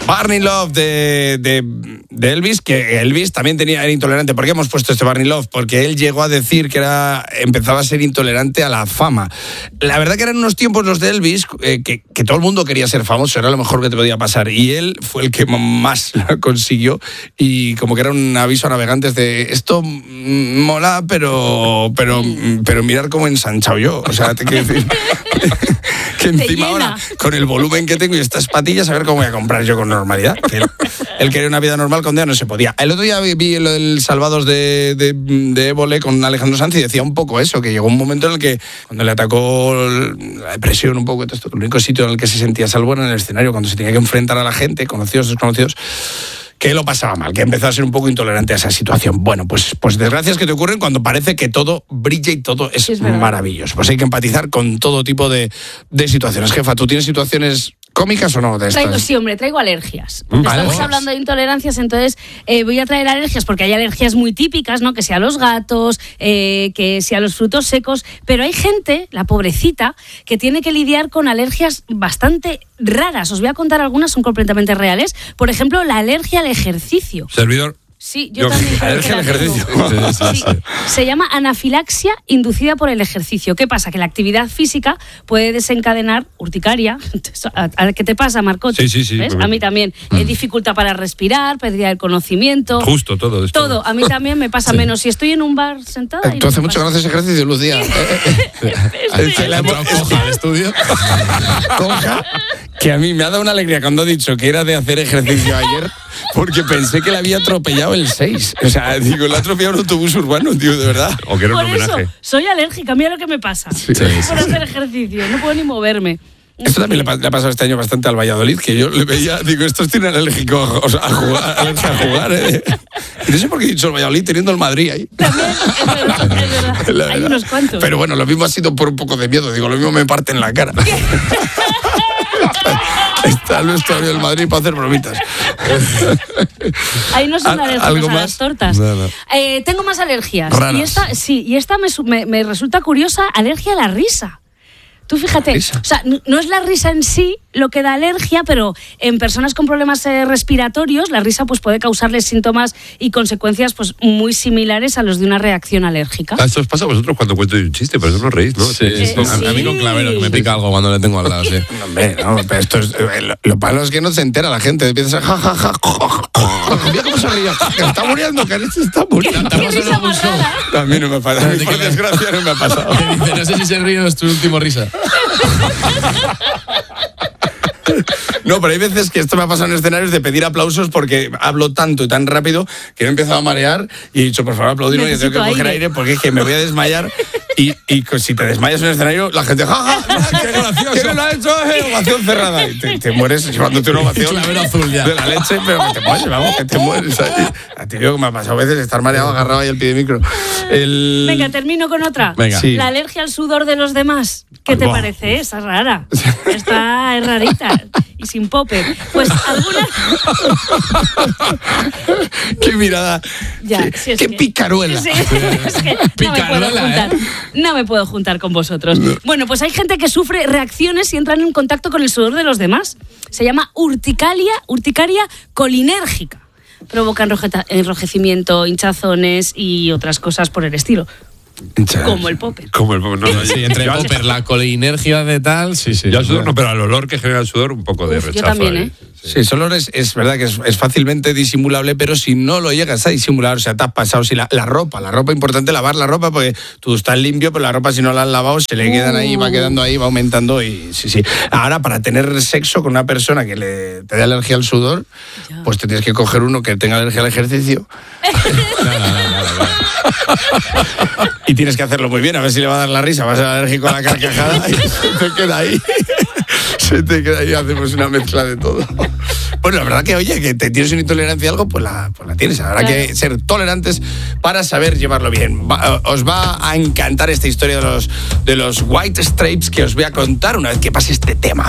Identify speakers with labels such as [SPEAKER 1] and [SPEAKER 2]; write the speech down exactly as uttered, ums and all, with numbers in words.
[SPEAKER 1] Burning Love de, de, de Elvis, que Elvis también tenía, era intolerante. ¿Por qué hemos puesto este Burning Love? Porque él llegó a decir que era empezaba a ser intolerante a la fama. La verdad que eran unos tiempos los de Elvis eh, que, que todo el mundo quería ser famoso, era lo mejor que te podía pasar. Y él fue el que más lo consiguió y como que era un aviso a navegantes de esto mola, pero, pero, pero mirar cómo he ensanchado yo. O sea, te quiero decir... que encima ahora, con el volumen que tengo y estas patillas, a ver cómo voy a comprar yo con normalidad. Que él, él quería una vida normal, con D E A no se podía. El otro día vi, vi lo del Salvados de, de, de Évole con Alejandro Sanz y decía un poco eso, que llegó un momento en el que cuando le atacó la depresión un poco, esto, el único sitio en el que se sentía salvo era en el escenario, cuando se tenía que enfrentar a la gente, conocidos, desconocidos, que lo pasaba mal, que empezó a ser un poco intolerante a esa situación. Bueno, pues, pues desgracias que te ocurren cuando parece que todo brilla y todo es, es maravilloso. Pues hay que empatizar con todo tipo de, de situaciones. Jefa, ¿tú tienes situaciones cómicas o no de estas?
[SPEAKER 2] Traigo, sí, hombre, traigo alergias. Porque ¿Alergias? Estamos hablando de intolerancias, entonces eh, voy a traer alergias porque hay alergias muy típicas, ¿no? Que sea a los gatos, eh, que sea a los frutos secos, pero hay gente, la pobrecita, que tiene que lidiar con alergias bastante raras. Os voy a contar algunas, son completamente reales. Por ejemplo, la alergia al ejercicio.
[SPEAKER 3] Servidor.
[SPEAKER 2] Sí, yo, yo también.
[SPEAKER 1] Alergia al ejercicio.
[SPEAKER 2] Sí, sí, sí. Se llama anafilaxia inducida por el ejercicio. ¿Qué pasa? Que la actividad física puede desencadenar urticaria. ¿Qué te pasa, Marcot?
[SPEAKER 3] Sí, sí, sí.
[SPEAKER 2] ¿Ves? A mí también. Mm. Eh, dificultad para respirar, pérdida del conocimiento.
[SPEAKER 3] Justo, todo esto.
[SPEAKER 2] Todo. A mí también me pasa sí. menos. Si estoy en un bar sentada.
[SPEAKER 1] Tú hace mucho que no haces ejercicio, Lucía.
[SPEAKER 3] ¿Le ha coja al estudio?
[SPEAKER 1] Coja, que a mí me ha dado una alegría cuando ha dicho que era de hacer ejercicio ayer, porque pensé que le había atropellado el seis. O sea, digo, le ha atropellado un autobús urbano, tío, de verdad.
[SPEAKER 3] O que era un
[SPEAKER 2] Por
[SPEAKER 3] homenaje.
[SPEAKER 2] Eso, soy alérgica, mira lo que me pasa. Sí, sí, sí, por sí. hacer ejercicio, no puedo ni moverme.
[SPEAKER 1] Esto también le ha pasado este año bastante al Valladolid, que yo le veía, digo, estos tienen alérgico o sea, a jugar, alergia a jugar, ¿eh? Y no sé por qué he dicho el Valladolid teniendo el Madrid ahí.
[SPEAKER 2] También, es verdad, es verdad. Hay unos cuantos.
[SPEAKER 1] Pero bueno, lo mismo ha sido por un poco de miedo, digo, lo mismo me parte en la cara. Está nuestro del Madrid para hacer bromitas.
[SPEAKER 2] Ahí no son alérgicos
[SPEAKER 1] ¿Algo
[SPEAKER 2] a
[SPEAKER 1] más?
[SPEAKER 2] las tortas.
[SPEAKER 1] No, no.
[SPEAKER 2] Eh, tengo más alergias.
[SPEAKER 1] Raras.
[SPEAKER 2] Y esta, sí, y esta me, me, me resulta curiosa, alergia a la risa. Tú fíjate, o sea, no es la risa en sí lo que da alergia, pero en personas con problemas eh, respiratorios, la risa pues puede causarles síntomas y consecuencias pues muy similares a los de una reacción alérgica.
[SPEAKER 3] Esto os pasa a vosotros cuando cuento un chiste, por eso no reís, ¿no?
[SPEAKER 4] Sí, eh,
[SPEAKER 3] a,
[SPEAKER 4] sí. a mí con Clavero, que me pica algo cuando le tengo al lado, sí.
[SPEAKER 1] No, hombre, no, pero esto es, lo, lo malo es que no se entera la gente, empieza a ja, ja, ja, mira cómo se ríe, que está muriendo, que se está muriendo.
[SPEAKER 2] ¿Qué risa más rara?
[SPEAKER 1] A mí no me pasa, a mí por desgracia no me ha pasado.
[SPEAKER 4] Dice, no sé si se ríe o es tu último risa.
[SPEAKER 1] No, pero hay veces que esto me ha pasado en escenarios de pedir aplausos porque hablo tanto y tan rápido que me he empezado a marear y he dicho, por favor, aplaudirme, y tengo que coger aire porque es que me voy a desmayar y, y si te desmayas en el escenario, la gente, ¡ja, ja! ¡Qué gracioso! ¿Qué lo ha hecho? Eh, ovación cerrada. Y te, te mueres llevándote una ovación
[SPEAKER 4] azul ya.
[SPEAKER 1] de la leche, pero que te mueres, vamos, que te mueres ahí. A ti digo que me ha pasado a veces estar mareado, agarrado ahí al pie de micro. El...
[SPEAKER 2] Venga, termino con otra.
[SPEAKER 4] Venga.
[SPEAKER 1] Sí.
[SPEAKER 2] La alergia al sudor de los demás. ¿Qué te
[SPEAKER 1] Algo.
[SPEAKER 2] parece? Esa es rara. Esta es rarita. Y sin popper. Pues alguna...
[SPEAKER 1] ¡Qué mirada!
[SPEAKER 2] Ya,
[SPEAKER 1] ¡Qué,
[SPEAKER 2] sí, es
[SPEAKER 1] qué
[SPEAKER 2] que...
[SPEAKER 1] picaruela!
[SPEAKER 2] Sí, es que no me puedo juntar. ¿eh? No me puedo juntar con vosotros. No. Bueno, pues hay gente que sufre reacciones y entran en contacto con el sudor de los demás. Se llama urticaria, urticaria colinérgica. Provoca enrojeta, enrojecimiento, hinchazones y otras cosas por el estilo. Como el popper.
[SPEAKER 3] Como el popper, no, no.
[SPEAKER 4] Sí, entre el popper, la colinergia de tal, sí, sí.
[SPEAKER 3] Yo al sudor no, pero al olor que genera el sudor, un poco de
[SPEAKER 2] Uf,
[SPEAKER 3] rechazo.
[SPEAKER 2] yo también, ¿eh?
[SPEAKER 1] Sí, sí, ese olor es, es verdad que es, es fácilmente disimulable, pero si no lo llegas a disimular, o sea, te has pasado, si la, la ropa, la ropa, importante lavar la ropa, porque tú estás limpio, pero la ropa si no la has lavado, se le quedan ahí, va quedando ahí, va aumentando y sí, sí. Ahora, para tener sexo con una persona que le, te dé alergia al sudor, ya. Pues te tienes que coger uno que tenga alergia al ejercicio. no, no, no, no, no. Y tienes que hacerlo muy bien, a ver si le va a dar la risa, vas a ser alérgico a la carcajada y se te queda ahí. Se te queda ahí, hacemos una mezcla de todo. Bueno, la verdad que, oye, que te tienes una intolerancia a algo, pues la, pues la tienes. Habrá claro. que ser tolerantes para saber llevarlo bien. Va, os va a encantar esta historia de los, de los White Stripes que os voy a contar una vez que pase este tema.